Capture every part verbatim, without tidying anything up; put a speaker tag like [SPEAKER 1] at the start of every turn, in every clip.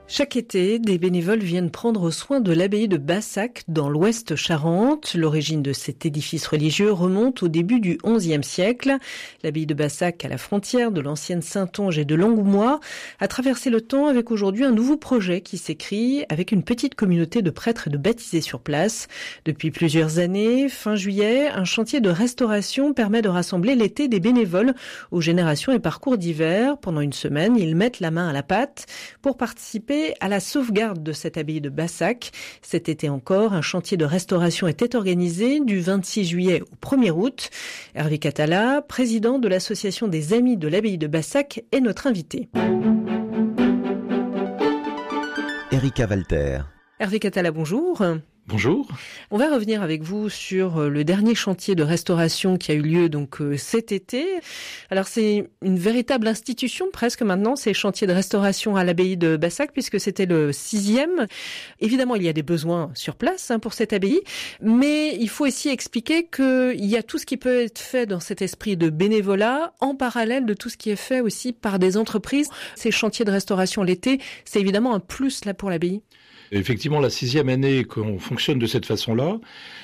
[SPEAKER 1] Chaque été, des bénévoles viennent prendre soin de l'abbaye de Bassac dans l'Ouest Charente. L'origine de cet édifice religieux remonte au début du onzième siècle. L'abbaye de Bassac, à la frontière de l'ancienne Saintonge et de l'Angoumois, a traversé le temps avec aujourd'hui un nouveau projet qui s'écrit avec une petite communauté de prêtres et de baptisés sur place. Depuis plusieurs années, fin juillet, un chantier de restauration permet de rassembler l'été des bénévoles aux générations et parcours divers. Pendant une semaine, ils mettent la main à la pâte pour participer à la sauvegarde de cette abbaye de Bassac. Cet été encore, un chantier de restauration était organisé du vingt-six juillet au premier août. Hervé Catala, président de l'association des Amis de l'abbaye de Bassac, est notre invité.
[SPEAKER 2] Erika Walter.
[SPEAKER 1] Hervé Catala, bonjour.
[SPEAKER 3] Bonjour.
[SPEAKER 1] On va revenir avec vous sur le dernier chantier de restauration qui a eu lieu donc cet été. Alors c'est une véritable institution presque maintenant, ces chantiers de restauration à l'abbaye de Bassac, puisque c'était le sixième. Évidemment, il y a des besoins sur place hein, pour cette abbaye, mais il faut aussi expliquer qu'il y a tout ce qui peut être fait dans cet esprit de bénévolat, en parallèle de tout ce qui est fait aussi par des entreprises. Ces chantiers de restauration l'été, c'est évidemment un plus là pour l'abbaye.
[SPEAKER 3] Effectivement, la sixième année qu'on fonctionne de cette façon-là,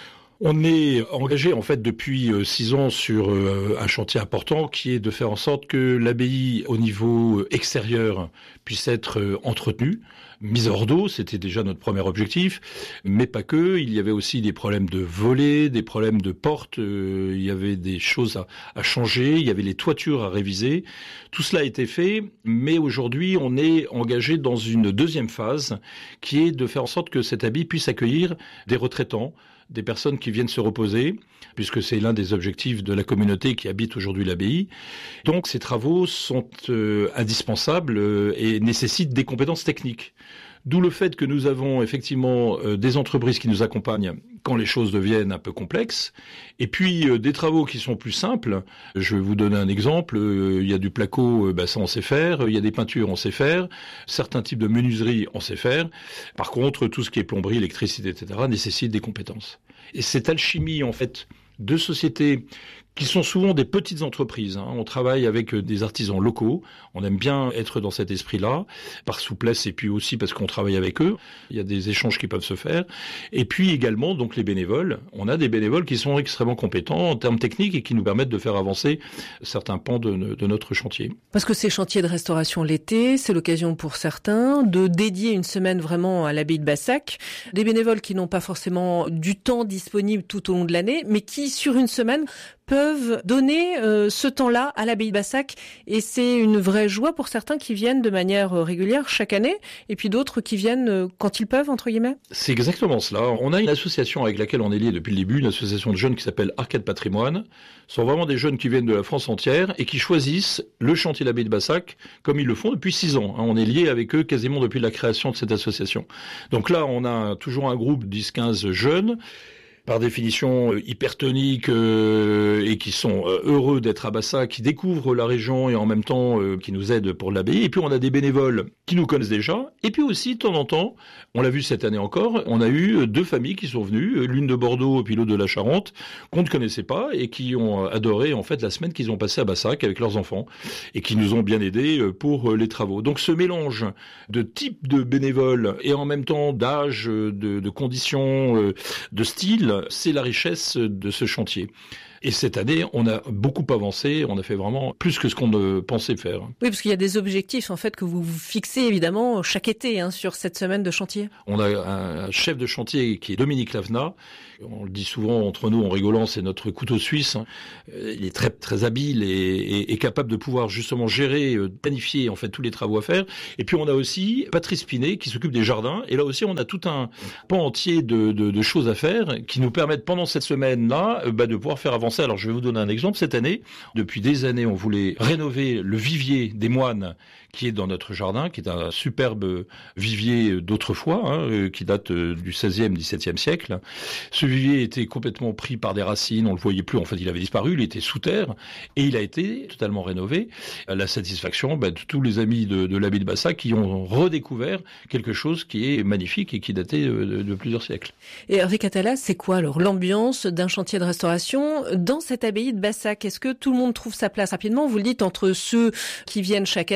[SPEAKER 3] on est engagé en fait depuis six ans sur un chantier important qui est de faire en sorte que l'abbaye au niveau extérieur puisse être entretenue, mise hors d'eau, c'était déjà notre premier objectif, mais pas que. Il y avait aussi des problèmes de volets, des problèmes de portes, euh, il y avait des choses à, à changer, il y avait les toitures à réviser. Tout cela a été fait, mais aujourd'hui on est engagé dans une deuxième phase qui est de faire en sorte que cette abbaye puisse accueillir des retraitants, des personnes qui viennent se reposer, puisque c'est l'un des objectifs de la communauté qui habite aujourd'hui l'abbaye. Donc ces travaux sont euh, indispensables euh, et nécessitent des compétences techniques. D'où le fait que nous avons effectivement euh, des entreprises qui nous accompagnent quand les choses deviennent un peu complexes, et puis euh, des travaux qui sont plus simples. Je vais vous donner un exemple. Euh, il y a du placo, euh, bah, ça on sait faire. Il y a des peintures, on sait faire. Certains types de menuiserie, on sait faire. Par contre, tout ce qui est plomberie, électricité, et cetera, nécessite des compétences. Et cette alchimie, en fait, de sociétés qui sont souvent des petites entreprises. Hein. On travaille avec des artisans locaux. On aime bien être dans cet esprit-là, par souplesse et puis aussi parce qu'on travaille avec eux. Il y a des échanges qui peuvent se faire. Et puis également, donc les bénévoles. On a des bénévoles qui sont extrêmement compétents en termes techniques et qui nous permettent de faire avancer certains pans de, de notre chantier.
[SPEAKER 1] Parce que ces chantiers de restauration l'été, c'est l'occasion pour certains de dédier une semaine vraiment à l'abbaye de Bassac. Des bénévoles qui n'ont pas forcément du temps disponible tout au long de l'année, mais qui, sur une semaine, peuvent donner euh, ce temps-là à l'abbaye de Bassac, et c'est une vraie joie pour certains qui viennent de manière régulière chaque année, et puis d'autres qui viennent euh, quand ils peuvent, entre guillemets.
[SPEAKER 3] C'est exactement cela. On a une association avec laquelle on est lié depuis le début, une association de jeunes qui s'appelle Arcade Patrimoine. Ce sont vraiment des jeunes qui viennent de la France entière et qui choisissent le chantier de l'abbaye de Bassac comme ils le font depuis six ans. On est lié avec eux quasiment depuis la création de cette association. Donc là, on a toujours un groupe de dix à quinze jeunes, par définition euh, hypertoniques euh, et qui sont euh, heureux d'être à Bassac, qui découvrent la région et en même temps euh, qui nous aident pour l'abbaye. Et puis on a des bénévoles qui nous connaissent déjà. Et puis aussi, de temps en temps, on l'a vu cette année encore, on a eu deux familles qui sont venues, l'une de Bordeaux et puis l'autre de la Charente, qu'on ne connaissait pas et qui ont adoré en fait la semaine qu'ils ont passée à Bassac avec leurs enfants et qui nous ont bien aidés pour les travaux. Donc ce mélange de type de bénévoles et en même temps d'âge, de, de conditions, de style, c'est la richesse de ce chantier. Et cette année, on a beaucoup avancé, on a fait vraiment plus que ce qu'on ne pensait faire.
[SPEAKER 1] Oui, parce qu'il y a des objectifs en fait que vous vous fixez évidemment chaque été hein, sur cette semaine de chantier.
[SPEAKER 3] On a un chef de chantier qui est Dominique Lavenat. On le dit souvent entre nous en rigolant, c'est notre couteau suisse. Il est très très habile et, et, et capable de pouvoir justement gérer, planifier en fait tous les travaux à faire. Et puis on a aussi Patrice Pinet qui s'occupe des jardins. Et là aussi, on a tout un pan entier de, de, de choses à faire qui nous permettent pendant cette semaine-là bah, de pouvoir faire avancer. Alors je vais vous donner un exemple. Cette année, depuis des années, on voulait rénover le vivier des moines qui est dans notre jardin, qui est un superbe vivier d'autrefois, hein, qui date du seizième, dix-septième siècle. Ce vivier était complètement pris par des racines, on le voyait plus, en fait il avait disparu, il était sous terre, et il a été totalement rénové, à la satisfaction bah, de tous les amis de, de l'abbaye de Bassac qui ont redécouvert quelque chose qui est magnifique et qui datait de, de plusieurs siècles.
[SPEAKER 1] Et Hervé Catala, c'est quoi alors l'ambiance d'un chantier de restauration dans cette abbaye de Bassac? Est-ce que tout le monde trouve sa place rapidement? Vous le dites, entre ceux qui viennent chaque année, entre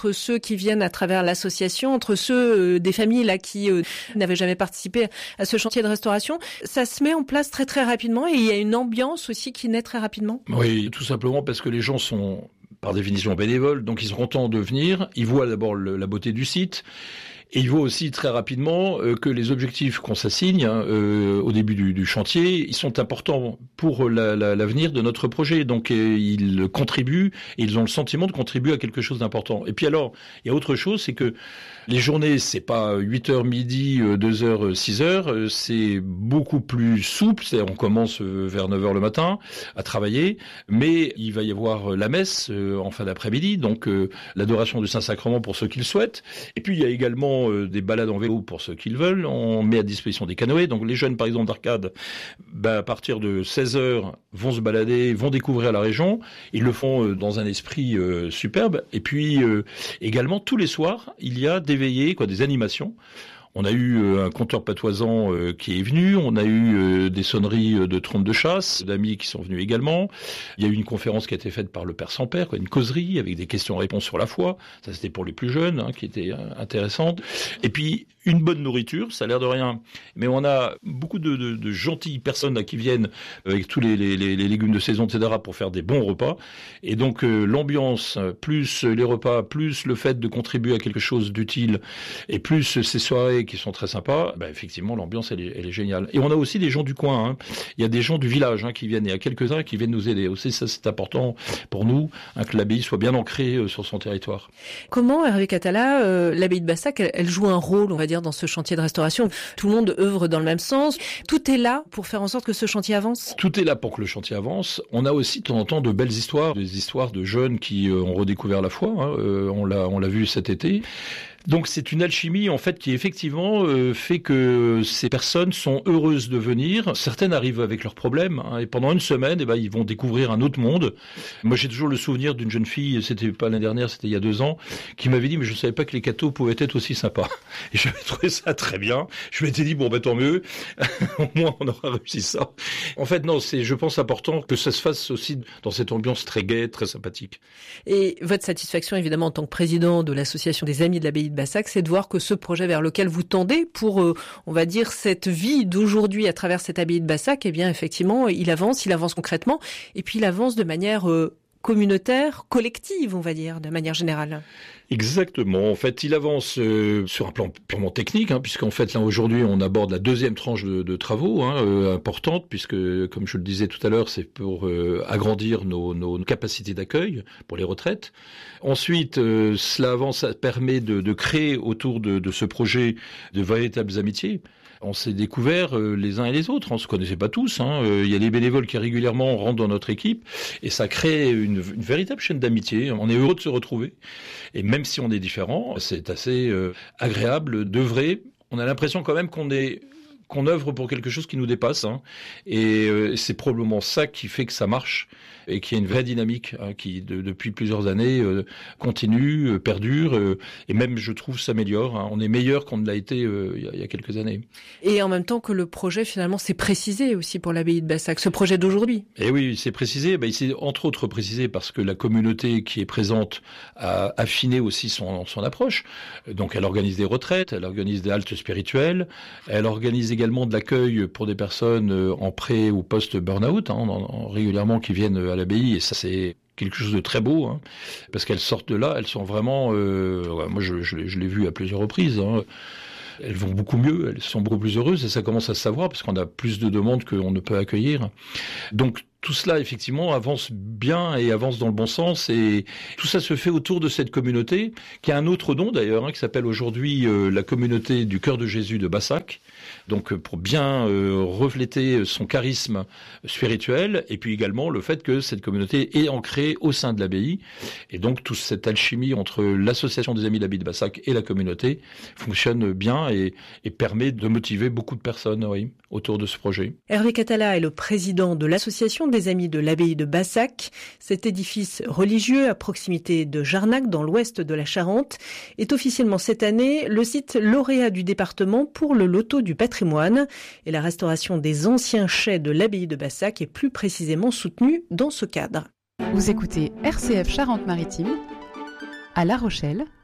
[SPEAKER 1] entre ceux qui viennent à travers l'association, entre ceux euh, des familles là qui euh, n'avaient jamais participé à ce chantier de restauration. Ça se met en place très très rapidement et il y a une ambiance aussi qui naît très rapidement.
[SPEAKER 3] Oui, tout simplement parce que les gens sont par définition bénévoles, donc ils sont contents de venir. Ils voient d'abord le, la beauté du site. Et il voit aussi très rapidement euh, que les objectifs qu'on s'assigne hein, euh, au début du, du chantier, ils sont importants pour la, la, l'avenir de notre projet. Donc euh, ils contribuent, et ils ont le sentiment de contribuer à quelque chose d'important. Et puis alors, il y a autre chose, c'est que les journées, c'est pas huit heures midi, deux heures, six heures, c'est beaucoup plus souple. C'est-à-dire on commence vers neuf heures le matin à travailler, mais il va y avoir la messe euh, en fin d'après-midi, donc euh, l'adoration du Saint-Sacrement pour ceux qui le souhaitent. Et puis il y a également des balades en vélo pour ceux qui le veulent. On met à disposition des canoës. Donc les jeunes, par exemple, d'Arcade, bah, à partir de seize heures, vont se balader, vont découvrir la région. Ils le font dans un esprit euh, superbe. Et puis euh, également, tous les soirs, il y a des veillées, quoi, des animations. On a eu un conteur patoisant qui est venu, on a eu des sonneries de trompe de chasse, d'amis qui sont venus également. Il y a eu une conférence qui a été faite par le Père sans Père, une causerie avec des questions-réponses sur la foi. Ça, c'était pour les plus jeunes, hein, qui était intéressante. Et puis, une bonne nourriture, ça a l'air de rien. Mais on a beaucoup de, de, de gentilles personnes là, qui viennent avec tous les, les, les légumes de saison, et cetera, pour faire des bons repas. Et donc, euh, l'ambiance, plus les repas, plus le fait de contribuer à quelque chose d'utile, et plus ces soirées qui sont très sympas, bah effectivement l'ambiance elle est, elle est géniale. Et on a aussi des gens du coin, hein. Il y a des gens du village hein, qui viennent, il y a quelques-uns qui viennent nous aider. Aussi ça c'est important pour nous hein, que l'abbaye soit bien ancrée euh, sur son territoire.
[SPEAKER 1] Comment Hervé Catala, euh, l'abbaye de Bassac, elle, elle joue un rôle, on va dire, dans ce chantier de restauration? Tout le monde œuvre dans le même sens. Tout est là pour faire en sorte que ce chantier avance?
[SPEAKER 3] Tout est là pour que le chantier avance. On a aussi de temps en temps de belles histoires, des histoires de jeunes qui euh, ont redécouvert la foi. Hein. Euh, on l'a, on l'a vu cet été. Donc c'est une alchimie en fait qui effectivement euh, fait que ces personnes sont heureuses de venir. Certaines arrivent avec leurs problèmes hein, et pendant une semaine, eh ben ils vont découvrir un autre monde. Moi j'ai toujours le souvenir d'une jeune fille, c'était pas l'année dernière, c'était il y a deux ans, qui m'avait dit mais je savais pas que les cathos pouvaient être aussi sympas. Et j'avais trouvé ça très bien. Je m'étais dit bon ben tant mieux, au moins on aura réussi ça. En fait non, c'est je pense important que ça se fasse aussi dans cette ambiance très gaie, très sympathique.
[SPEAKER 1] Et votre satisfaction évidemment en tant que président de l'association des Amis de l'Abbaye de Bassac, c'est de voir que ce projet vers lequel vous tendez pour, euh, on va dire, cette vie d'aujourd'hui à travers cette abbaye de Bassac, eh bien, effectivement, il avance, il avance concrètement, et puis il avance de manière euh, communautaire, collective, on va dire, de manière générale.
[SPEAKER 3] Exactement. En fait, il avance euh, sur un plan purement technique, hein, puisqu'en fait, là, aujourd'hui, on aborde la deuxième tranche de, de travaux hein, euh, importante, puisque, comme je le disais tout à l'heure, c'est pour euh, agrandir nos, nos capacités d'accueil pour les retraites. Ensuite, euh, cela avance, ça permet de, de créer autour de, de ce projet de véritables amitiés. On s'est découverts euh, les uns et les autres, on se connaissait pas tous. Hein. Euh, il y a des bénévoles qui régulièrement rentrent dans notre équipe et ça crée une, une véritable chaîne d'amitié. On est heureux de se retrouver et même si on est différents, c'est assez euh, agréable d'œuvrer. On a l'impression quand même qu'on est qu'on œuvre pour quelque chose qui nous dépasse hein. Et euh, c'est probablement ça qui fait que ça marche et qu'il y a une vraie dynamique hein, qui de, depuis plusieurs années euh, continue, euh, perdure euh, et même je trouve s'améliore. Hein. On est meilleur qu'on ne l'a été euh, il, y a, il y a quelques années.
[SPEAKER 1] Et en même temps que le projet finalement s'est précisé aussi pour l'abbaye de Bassac, ce projet d'aujourd'hui.
[SPEAKER 3] Et oui, c'est précisé. Ben, il s'est entre autres précisé parce que la communauté qui est présente a affiné aussi son, son approche. Donc elle organise des retraites, elle organise des haltes spirituelles, elle organise également de l'accueil pour des personnes en pré ou post-burn-out, hein, en, en, régulièrement qui viennent à l'abbaye, et ça c'est quelque chose de très beau, hein, parce qu'elles sortent de là, elles sont vraiment... Euh, ouais, moi je, je, je l'ai vu à plusieurs reprises, hein, elles vont beaucoup mieux, elles sont beaucoup plus heureuses, et ça commence à se savoir, parce qu'on a plus de demandes qu'on ne peut accueillir. Donc tout cela, effectivement, avance bien et avance dans le bon sens. Et tout ça se fait autour de cette communauté, qui a un autre nom d'ailleurs, hein, qui s'appelle aujourd'hui euh, la communauté du Cœur de Jésus de Bassac. Donc pour bien euh, refléter son charisme spirituel, et puis également le fait que cette communauté est ancrée au sein de l'abbaye. Et donc toute cette alchimie entre l'association des Amis de l'Abbaye de Bassac et la communauté fonctionne bien et, et permet de motiver beaucoup de personnes oui, autour de ce projet.
[SPEAKER 1] Hervé Catala est le président de l'association des Amis de l'Abbaye de Bassac. Cet édifice religieux à proximité de Jarnac, dans l'ouest de la Charente, est officiellement cette année le site lauréat du département pour le loto du patrimoine. Et la restauration des anciens chais de l'Abbaye de Bassac est plus précisément soutenue dans ce cadre.
[SPEAKER 4] Vous écoutez R C F Charente-Maritime, à La Rochelle,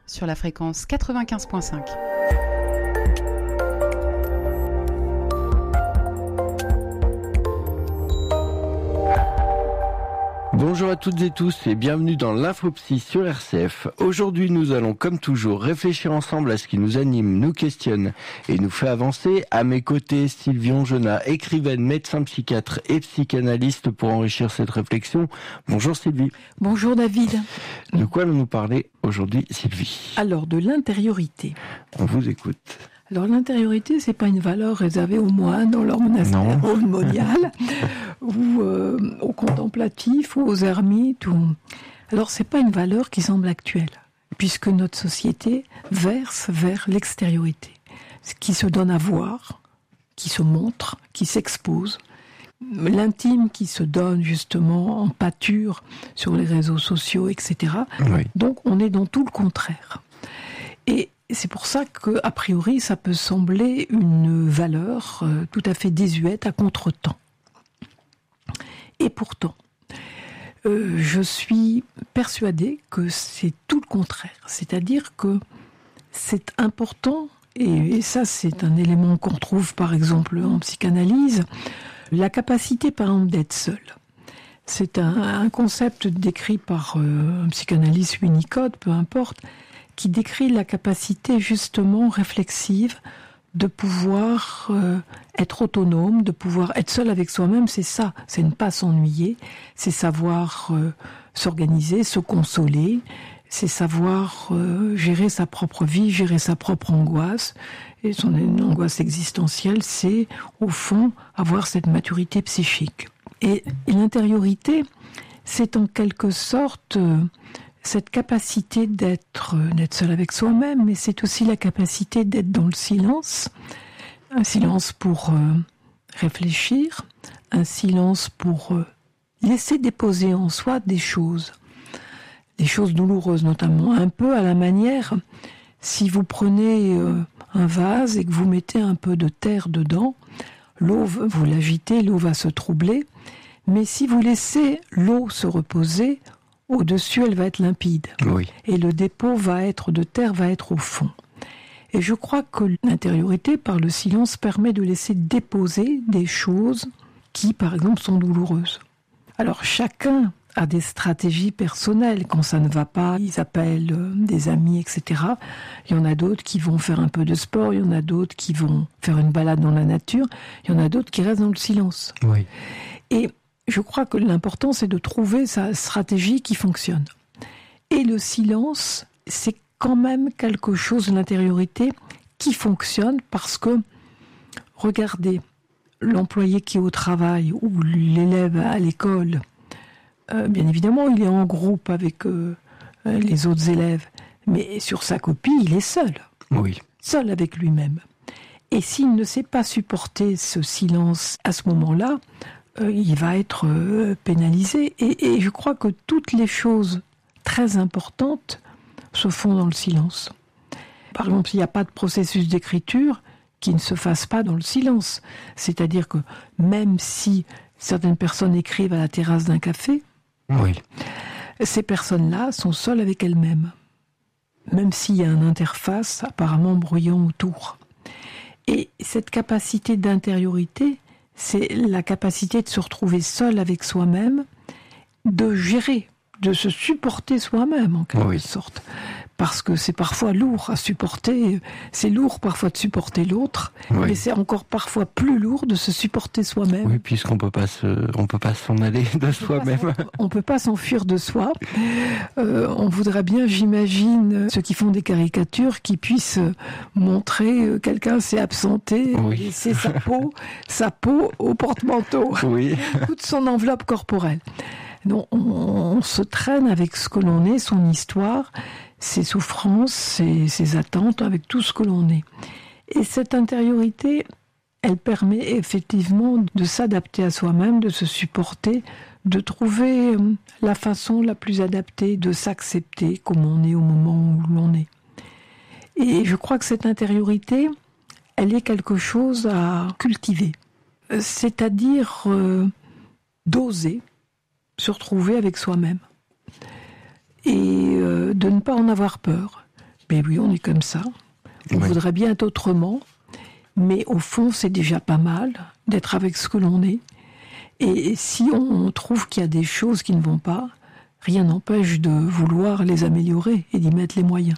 [SPEAKER 4] sur la fréquence quatre-vingt-quinze virgule cinq.
[SPEAKER 5] Bonjour à toutes et tous et bienvenue dans l'Infopsy sur R C F. Aujourd'hui, nous allons comme toujours réfléchir ensemble à ce qui nous anime, nous questionne et nous fait avancer. À mes côtés, Sylvie Ongenat, écrivaine, médecin psychiatre et psychanalyste pour enrichir cette réflexion. Bonjour Sylvie.
[SPEAKER 6] Bonjour David.
[SPEAKER 5] De quoi allons-nous parler aujourd'hui, Sylvie ?
[SPEAKER 6] Alors, de l'intériorité.
[SPEAKER 5] On vous écoute.
[SPEAKER 6] Alors l'intériorité, c'est pas une valeur réservée aux moines dans leur monastère monial ou euh, aux contemplatifs ou aux ermites. Ou... Alors c'est pas une valeur qui semble actuelle, puisque notre société verse vers l'extériorité, qui se donne à voir, qui se montre, qui s'expose. L'intime qui se donne justement en pâture sur les réseaux sociaux, et cetera. Oui. Donc on est dans tout le contraire. Et c'est pour ça qu'a priori, ça peut sembler une valeur euh, tout à fait désuète, à contre-temps. Et pourtant, euh, je suis persuadée que c'est tout le contraire. C'est-à-dire que c'est important, et, et ça c'est un élément qu'on retrouve par exemple en psychanalyse, la capacité par exemple d'être seul. C'est un, un concept décrit par euh, un psychanalyste Winnicott, peu importe, qui décrit la capacité justement réflexive de pouvoir euh, être autonome, de pouvoir être seul avec soi-même. C'est ça, c'est ne pas s'ennuyer, c'est savoir euh, s'organiser, se consoler, c'est savoir euh, gérer sa propre vie, gérer sa propre angoisse. Et son angoisse existentielle, c'est au fond avoir cette maturité psychique. Et, et l'intériorité, c'est en quelque sorte... Euh, cette capacité d'être, d'être seul avec soi-même, mais c'est aussi la capacité d'être dans le silence, un silence pour euh, réfléchir, un silence pour euh, laisser déposer en soi des choses, des choses douloureuses notamment, un peu à la manière, si vous prenez euh, un vase et que vous mettez un peu de terre dedans, l'eau, vous l'agitez, l'eau va se troubler, mais si vous laissez l'eau se reposer, au-dessus, elle va être limpide. Oui. Et le dépôt va être de terre, va être au fond. Et je crois que l'intériorité, par le silence, permet de laisser déposer des choses qui, par exemple, sont douloureuses. Alors, chacun a des stratégies personnelles. Quand ça ne va pas, ils appellent des amis, et cetera. Il y en a d'autres qui vont faire un peu de sport, il y en a d'autres qui vont faire une balade dans la nature, il y en a d'autres qui restent dans le silence. Oui. Et je crois que l'important, c'est de trouver sa stratégie qui fonctionne. Et le silence, c'est quand même quelque chose de l'intériorité qui fonctionne parce que, regardez, l'employé qui est au travail ou l'élève à l'école, euh, bien évidemment, il est en groupe avec euh, les autres élèves, mais sur sa copie, il est seul. Oui. Seul avec lui-même. Et s'il ne sait pas supporter ce silence à ce moment-là, Euh, il va être euh, pénalisé. Et, et je crois que toutes les choses très importantes se font dans le silence. Par exemple, il n'y a pas de processus d'écriture qui ne se fasse pas dans le silence. C'est-à-dire que même si certaines personnes écrivent à la terrasse d'un café, oui. Ces personnes-là sont seules avec elles-mêmes. Même s'il y a une interface apparemment bruyant autour. Et cette capacité d'intériorité, c'est la capacité de se retrouver seul avec soi-même, de gérer, de se supporter soi-même en quelque oui. sorte. Parce que c'est parfois lourd à supporter, c'est lourd parfois de supporter l'autre, oui. mais c'est encore parfois plus lourd de se supporter soi-même.
[SPEAKER 5] Oui, puisqu'on peut pas se, on peut pas s'en aller de on soi-même.
[SPEAKER 6] On peut pas s'enfuir de soi. Euh, on voudrait bien, j'imagine, ceux qui font des caricatures, qui puissent montrer quelqu'un s'est absenté, oui. laisser sa peau, sa peau au porte-manteau, oui. toute son enveloppe corporelle. Donc, on, on se traîne avec ce que l'on est, son histoire, ses souffrances, ses, ses attentes, avec tout ce que l'on est. Et cette intériorité, elle permet effectivement de s'adapter à soi-même, de se supporter, de trouver la façon la plus adaptée de s'accepter comme on est au moment où l'on est. Et je crois que cette intériorité, elle est quelque chose à cultiver. C'est-à-dire euh, d'oser se retrouver avec soi-même. Et euh, de ne pas en avoir peur. Mais oui, on est comme ça. On oui. voudrait bien être autrement, mais au fond, c'est déjà pas mal d'être avec ce que l'on est. Et si on trouve qu'il y a des choses qui ne vont pas, rien n'empêche de vouloir les améliorer et d'y mettre les moyens.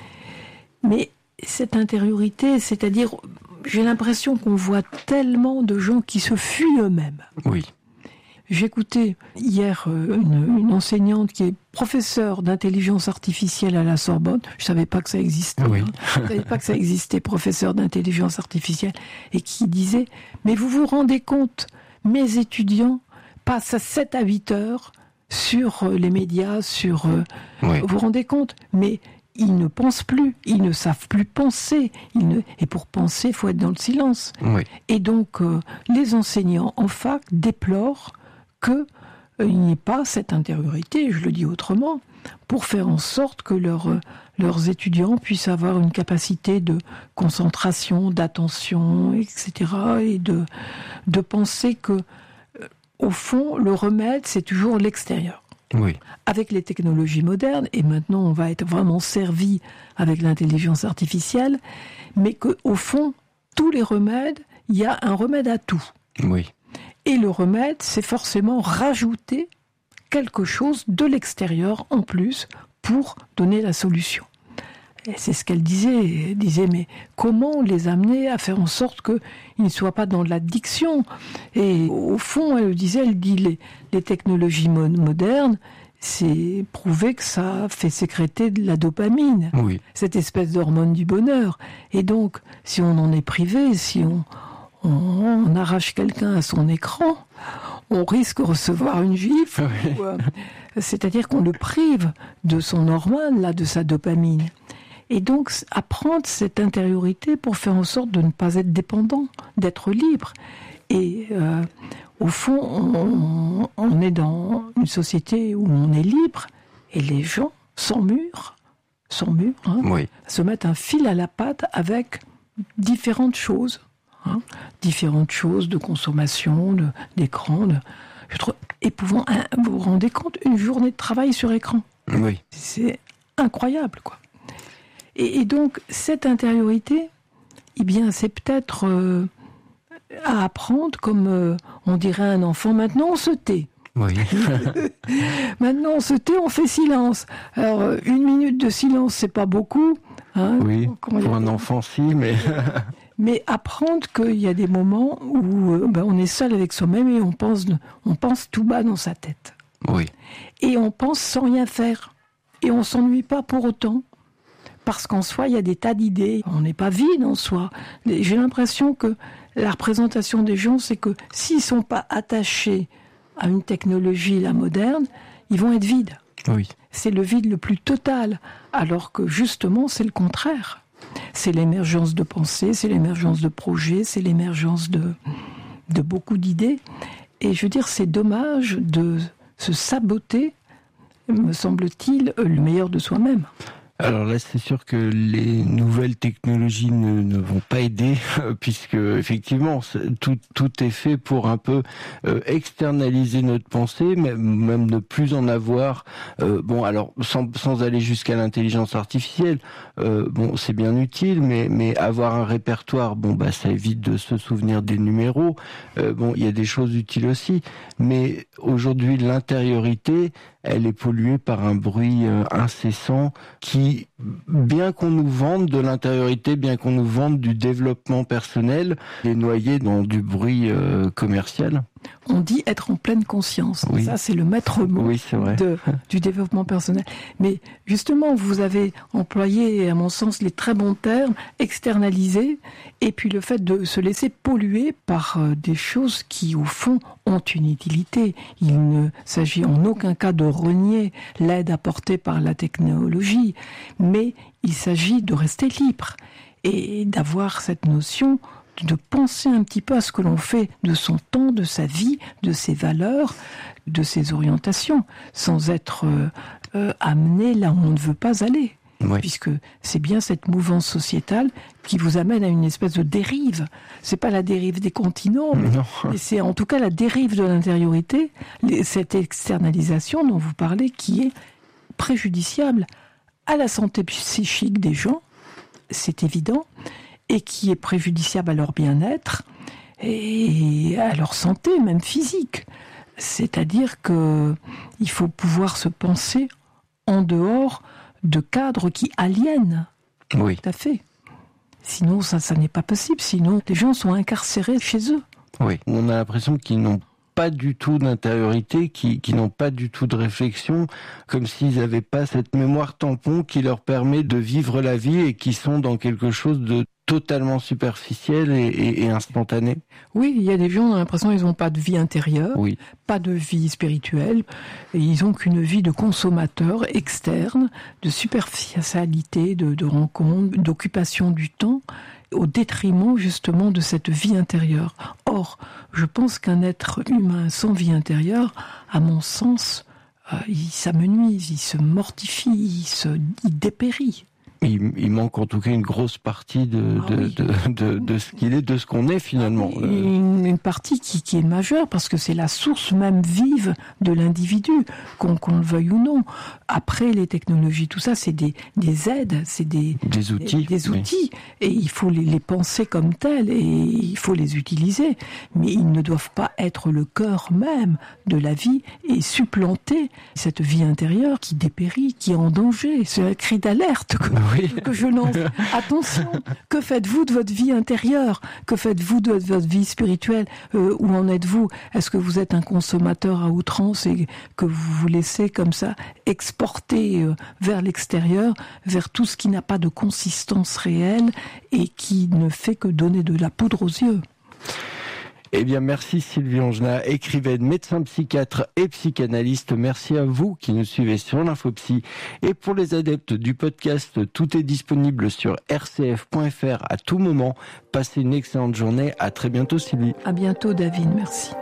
[SPEAKER 6] Mais cette intériorité, c'est-à-dire, j'ai l'impression qu'on voit tellement de gens qui se fuient eux-mêmes.
[SPEAKER 5] Oui.
[SPEAKER 6] J'écoutais hier une, une enseignante qui est professeure d'intelligence artificielle à la Sorbonne. Je savais pas que ça existait.
[SPEAKER 5] Oui.
[SPEAKER 6] Hein. Je savais pas que ça existait, professeure d'intelligence artificielle, et qui disait « Mais vous vous rendez compte, mes étudiants passent sept à huit heures sur les médias, sur...
[SPEAKER 5] Oui.
[SPEAKER 6] Vous vous rendez compte ? Mais ils ne pensent plus, ils ne savent plus penser. Ils ne... Et pour penser, il faut être dans le silence.
[SPEAKER 5] Oui.
[SPEAKER 6] Et donc, euh, les enseignants en fac déplorent qu'il euh, n'y ait pas cette intériorité, je le dis autrement, pour faire en sorte que leur, euh, leurs étudiants puissent avoir une capacité de concentration, d'attention, et cetera, et de, de penser que, euh, au fond, le remède, c'est toujours l'extérieur.
[SPEAKER 5] Oui.
[SPEAKER 6] Avec les technologies modernes, et maintenant on va être vraiment servi avec l'intelligence artificielle, mais qu'au fond, tous les remèdes, il y a un remède à tout.
[SPEAKER 5] Oui.
[SPEAKER 6] Et le remède, c'est forcément rajouter quelque chose de l'extérieur en plus pour donner la solution. Et c'est ce qu'elle disait. Elle disait, mais comment les amener à faire en sorte qu'ils ne soient pas dans l'addiction ? Et au fond, elle disait, elle dit, les, les technologies mo- modernes, c'est prouvé que ça fait sécréter de la dopamine,
[SPEAKER 5] oui.
[SPEAKER 6] cette espèce d'hormone du bonheur. Et donc, si on en est privé, si on... On, on arrache quelqu'un à son écran, on risque de recevoir une gifle.
[SPEAKER 5] Oui.
[SPEAKER 6] Ou, euh, c'est-à-dire qu'on le prive de son hormone, là, de sa dopamine. Et donc, apprendre cette intériorité pour faire en sorte de ne pas être dépendant, d'être libre. Et euh, au fond, on, on est dans une société où on est libre, et les gens, sans mur, sans mur, hein,
[SPEAKER 5] oui.
[SPEAKER 6] se mettent un fil à la patte avec différentes choses. Hein, différentes choses de consommation, de, d'écran, de, je trouve épouvant. Hein, vous vous rendez compte, une journée de travail sur écran,
[SPEAKER 5] oui.
[SPEAKER 6] c'est incroyable, quoi. Et, et donc cette intériorité, eh bien, c'est peut-être euh, à apprendre, comme euh, on dirait à un enfant. Maintenant, on se tait.
[SPEAKER 5] Oui.
[SPEAKER 6] Maintenant, on se tait, on fait silence. Alors, une minute de silence, c'est pas beaucoup. Hein,
[SPEAKER 5] oui. Pour un enfant, si, mais.
[SPEAKER 6] Mais apprendre qu'il y a des moments où euh, ben, on est seul avec soi-même et on pense, on pense tout bas dans sa tête.
[SPEAKER 5] Oui.
[SPEAKER 6] Et on pense sans rien faire. Et on ne s'ennuie pas pour autant. Parce qu'en soi, il y a des tas d'idées. On n'est pas vide en soi. J'ai l'impression que la représentation des gens, c'est que s'ils ne sont pas attachés à une technologie, la moderne, ils vont être vides.
[SPEAKER 5] Oui.
[SPEAKER 6] C'est le vide le plus total. Alors que justement, c'est le contraire. C'est l'émergence de pensées, c'est l'émergence de projets, c'est l'émergence de, de beaucoup d'idées. Et je veux dire, c'est dommage de se saboter, me semble-t-il, le meilleur de soi-même.
[SPEAKER 5] Alors là, c'est sûr que les nouvelles technologies ne, ne vont pas aider, puisque effectivement, tout, tout est fait pour un peu euh, externaliser notre pensée, même, même ne plus en avoir. Euh, bon, alors sans, sans aller jusqu'à l'intelligence artificielle, euh, bon, c'est bien utile, mais, mais avoir un répertoire, bon, bah, ça évite de se souvenir des numéros. Euh, bon, il y a des choses utiles aussi, mais aujourd'hui, l'intériorité, elle est polluée par un bruit euh, incessant qui, bien qu'on nous vende de l'intériorité, bien qu'on nous vende du développement personnel, est noyé dans du bruit euh, commercial.
[SPEAKER 6] On dit être en pleine conscience.
[SPEAKER 5] Oui.
[SPEAKER 6] Ça, c'est le maître mot
[SPEAKER 5] oui, c'est vrai.
[SPEAKER 6] De, du développement personnel. Mais justement, vous avez employé, à mon sens, les très bons termes, externaliser, et puis le fait de se laisser polluer par euh, des choses qui, au fond, ont une utilité. Il ne s'agit en aucun cas de renier l'aide apportée par la technologie, mais il s'agit de rester libre et d'avoir cette notion de penser un petit peu à ce que l'on fait de son temps, de sa vie, de ses valeurs, de ses orientations, sans être euh, euh, amené là où on ne veut pas aller. Oui. Puisque c'est bien cette mouvance sociétale qui vous amène à une espèce de dérive. C'est pas la dérive des continents, mais, mais c'est en tout cas la dérive de l'intériorité, les, cette externalisation dont vous parlez qui est préjudiciable à la santé psychique des gens, c'est évident, et qui est préjudiciable à leur bien-être et à leur santé, même physique. C'est-à-dire qu'il faut pouvoir se penser en dehors de cadres qui aliènent.
[SPEAKER 5] Oui.
[SPEAKER 6] Tout à fait. Sinon, ça, ça n'est pas possible. Sinon, les gens sont incarcérés chez eux.
[SPEAKER 5] Oui. On a l'impression qu'ils n'ont pas du tout d'intériorité, qui, qui n'ont pas du tout de réflexion, comme s'ils n'avaient pas cette mémoire tampon qui leur permet de vivre la vie et qui sont dans quelque chose de totalement superficiel et, et, et instantané.
[SPEAKER 6] Oui, il y a des gens qui ont l'impression qu'ils n'ont pas de vie intérieure,
[SPEAKER 5] oui.
[SPEAKER 6] pas de vie spirituelle, et ils n'ont qu'une vie de consommateur externe, de superficialité, de, de rencontres, d'occupation du temps, au détriment justement de cette vie intérieure. Or, je pense qu'un être humain sans vie intérieure, à mon sens, euh, il s'amenuise, il se mortifie, il, se, il dépérit.
[SPEAKER 5] Il, il manque en tout cas une grosse partie de,
[SPEAKER 6] ah
[SPEAKER 5] de,
[SPEAKER 6] oui.
[SPEAKER 5] de, de, de ce qu'il est, de ce qu'on est finalement.
[SPEAKER 6] Ah oui, une, une partie qui, qui est majeure parce que c'est la source même vive de l'individu, qu'on, qu'on le veuille ou non. Après, les technologies, tout ça, c'est des, des aides, c'est des,
[SPEAKER 5] des outils.
[SPEAKER 6] Des, des outils. Oui. Et il faut les, les penser comme tels et il faut les utiliser. Mais ils ne doivent pas être le cœur même de la vie et supplanter cette vie intérieure qui dépérit, qui est en danger. C'est un cri d'alerte. Quoi. Oui. Que je lance. Attention, que faites-vous de votre vie intérieure ? Que faites-vous de votre vie spirituelle ? euh, Où en êtes-vous ? Est-ce que vous êtes un consommateur à outrance et que vous vous laissez comme ça exporter euh, vers l'extérieur, vers tout ce qui n'a pas de consistance réelle et qui ne fait que donner de la poudre aux yeux ?
[SPEAKER 5] Eh bien, merci Sylvie Angenat, écrivaine, médecin psychiatre et psychanalyste. Merci à vous qui nous suivez sur l'Infopsy. Et pour les adeptes du podcast, tout est disponible sur r c f point f r à tout moment. Passez une excellente journée. À très bientôt, Sylvie.
[SPEAKER 6] À bientôt, David. Merci.